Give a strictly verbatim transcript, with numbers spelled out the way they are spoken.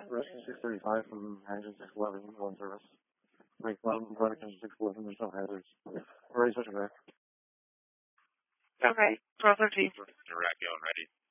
Rescue six thirty-five from Engine six eleven, one service. Make one, run Engine six eleven, there's no hazards. Ready, switching back. Okay, twelve thirteen. Direct, going ready.